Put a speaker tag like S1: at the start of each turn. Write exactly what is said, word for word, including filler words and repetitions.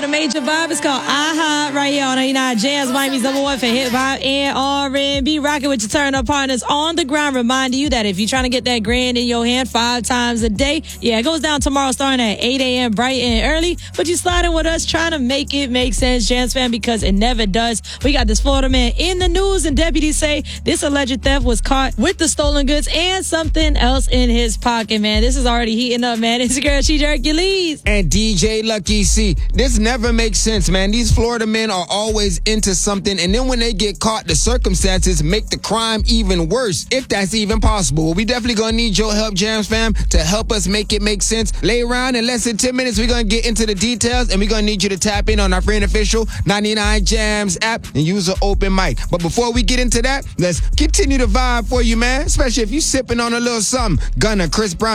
S1: a major vibe. It's called Aha right here on ninety-nine Jams, Miami's number one for hip hop and R and B. Rocking with your turn up partners on the ground. Reminding you that if you're trying to get that grand in your hand five times a day, yeah, it goes down tomorrow starting at eight a.m. bright and early. But you sliding with us trying to make it make sense, Jams fan, because it never does. We got this Florida man in the news, and deputies say this alleged theft was caught with the stolen goods and something else in his pocket, man. This is already heating up, man. It's your girl, She Hercules.
S2: And D J Lucky C. This never makes sense, man. These Florida men are always into something, and then when they get caught, the circumstances make the crime even worse, if that's even possible. Well, we definitely gonna need your help, Jams fam, to help us make it make sense. Lay around in less than ten minutes. We're gonna get into the details, and we're gonna need you to tap in on our free and official ninety-nine Jams app and use an open mic. But before we get into that, let's continue to vibe for you, man, especially if you sipping on a little something. Gunna, Chris Brown,